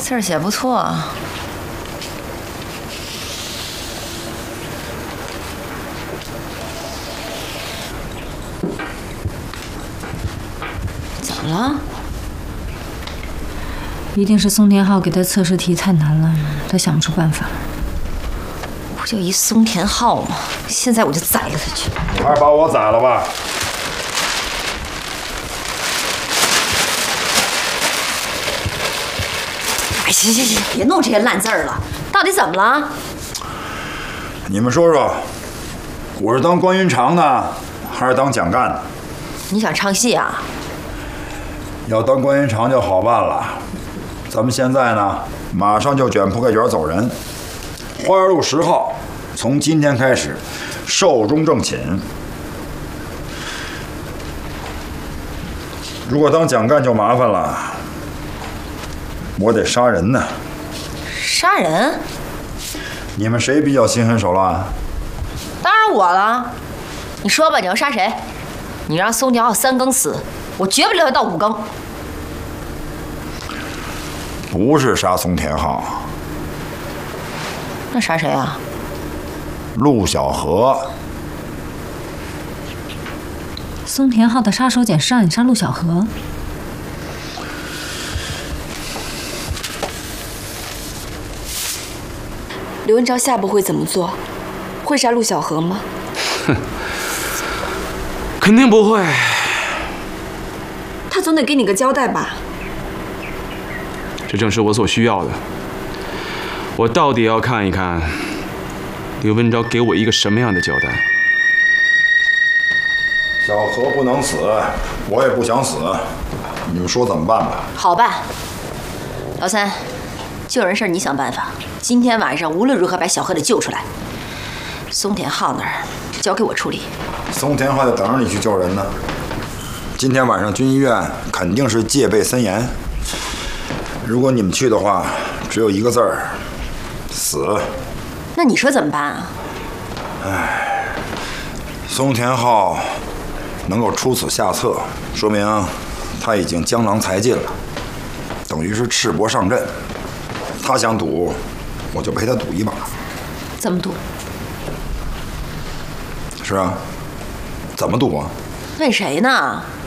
字儿写不错。怎么了？ 一定是松田浩给他测试题太难了，他想不出办法。 不就一松田浩吗？现在我就宰了他去！ 你还是把我宰了吧！ 哎，行，别弄这些烂字儿了。到底怎么了？ 你们说说，我是当关云长呢，还是当蒋干呢？ 你想唱戏啊？ 要当关云长就好办了。咱们现在呢，马上就卷铺盖卷走人。花园路10号，从今天开始，寿终正寝。如果当蒋干就麻烦了，我得杀人呢。 杀人？ 你们谁比较心狠手辣？ 当然我了。你说吧，你要杀谁？你让松田浩3更死，我绝不留他到5更。 不是杀松田浩， 那杀谁啊？ 陆小荷。 松田浩的杀手锏是让你杀陆小荷。 刘文昭下步会怎么做？会杀陆小荷吗？ 哼，肯定不会。 他总得给你个交代吧？ 这正是我所需要的。我到底要看一看刘文昭给我一个什么样的交代。 小荷不能死，我也不想死，你们说怎么办吧？ 好办。老三，救人事你想办法。今天晚上无论如何把小荷得救出来。松田浩那儿交给我处理。 松田浩在等着你去救人呢。今天晚上军医院肯定是戒备森严。如果你们去的话，只有一个字儿：死。 那你说怎么办啊？ 唉，松田浩能够出此下策，说明他已经江郎才尽了，等于是赤膊上阵。他想赌，我就陪他赌一把。 怎么赌？ 是啊，怎么赌啊？ 问谁呢？